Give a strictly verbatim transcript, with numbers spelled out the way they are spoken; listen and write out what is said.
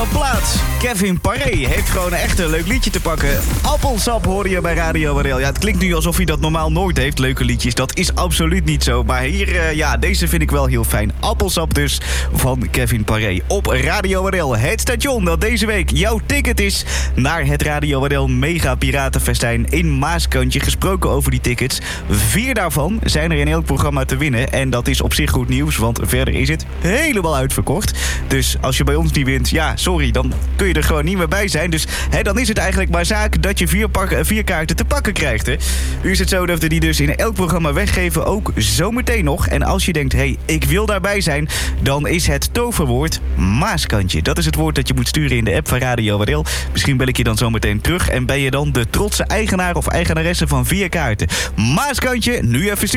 van plaats. Kevin Paré heeft gewoon echt een leuk liedje te pakken. Appelsap hoorde je bij Radio R L. Ja, het klinkt nu alsof hij dat normaal nooit heeft, leuke liedjes. Dat is absoluut niet zo. Maar hier, uh, ja, deze vind ik wel heel fijn. Appelsap dus, van Kevin Paré. Op Radio R L, het station dat deze week jouw ticket is naar het Radio R L Mega Piratenfestijn in Maaskantje. Gesproken over die tickets. Vier daarvan zijn er in elk programma te winnen. En dat is op zich goed nieuws, want verder is het helemaal uitverkocht. Dus als je bij ons niet wint, ja, sorry, dan kun je er gewoon niet meer bij zijn. Dus hè, dan is het eigenlijk maar zaak dat je vier, pak, vier kaarten te pakken krijgt. Hè. U is het zo dat we die dus in elk programma weggeven, ook zometeen nog. En als je denkt, hé, hey, ik wil daarbij zijn, dan is het toverwoord Maaskantje. Dat is het woord dat je moet sturen in de app van Radio R L. Misschien bel ik je dan zometeen terug en ben je dan de trotse eigenaar of eigenaresse van vier kaarten. Maaskantje, nu even sturen.